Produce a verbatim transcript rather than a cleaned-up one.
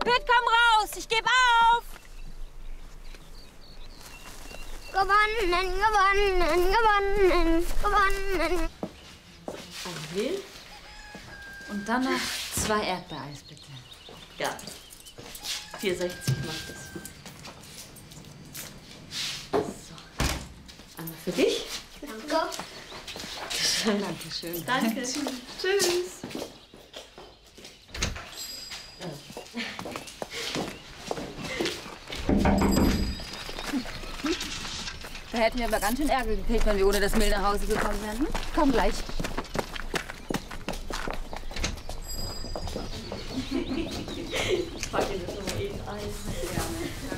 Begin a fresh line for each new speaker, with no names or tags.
Pitt, komm raus! Ich gebe auf!
Gewonnen, gewonnen, gewonnen, gewonnen.
Ein Mehl?
Und dann noch zwei Erdbeereis, bitte.
Ja. vier sechzig macht es. So. Einmal für dich.
Danke.
Dankeschön.
Danke. Tschüss.
Da hätten wir aber ganz schön Ärger gekriegt, wenn wir ohne das Mehl nach Hause gekommen wären. Hm? Komm gleich.
Ich packe das nochmal eben ein.